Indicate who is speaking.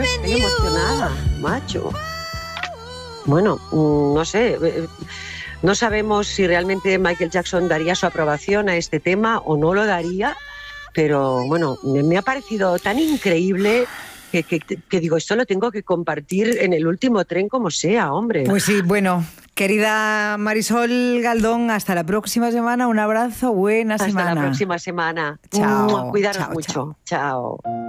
Speaker 1: Estoy emocionada, macho. Bueno, no sé, no sabemos si realmente Michael Jackson daría su aprobación a este tema o no lo daría, pero bueno, me ha parecido tan increíble que digo, esto lo tengo que compartir en el último tren como sea, hombre.
Speaker 2: Pues sí, bueno, querida Marisol Galdón, hasta la próxima semana, un abrazo, buena semana.
Speaker 1: Hasta la próxima semana.
Speaker 2: Chao,
Speaker 1: Cuidaros
Speaker 2: chao,
Speaker 1: mucho.
Speaker 2: chao.
Speaker 1: Chao.